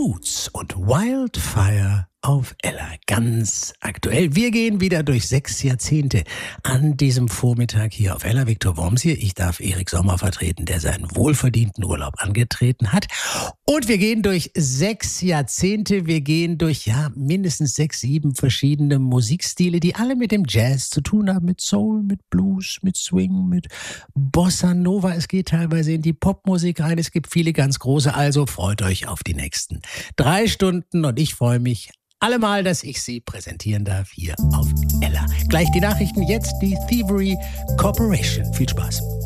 Boots und Wildfire auf Ella. Ganz aktuell. Wir gehen wieder durch 6 Jahrzehnte an diesem Vormittag hier auf Ella. Viktor Worms hier. Ich darf Erik Sommer vertreten, der seinen wohlverdienten Urlaub angetreten hat. Und wir gehen durch 6 Jahrzehnte. Wir gehen durch, mindestens 6, 7 verschiedene Musikstile, die alle mit dem Jazz zu tun haben. Mit Soul, mit Blues, mit Swing, mit Bossa Nova. Es geht teilweise in die Popmusik rein. Es gibt viele ganz große. Also freut euch auf die nächsten 3 Stunden. Und ich freue mich allemal, dass ich Sie präsentieren darf hier auf Ella. Gleich die Nachrichten, jetzt die Thievery Corporation. Viel Spaß.